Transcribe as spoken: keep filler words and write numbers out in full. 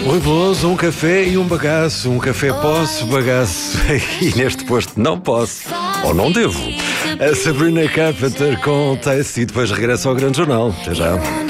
Oi, Veloso, um café e um bagaço. Um café posso, bagaço. E neste posto não posso. Ou não devo. A Sabrina Carpenter com Taste e depois regressa ao Grande Jornal. Até já.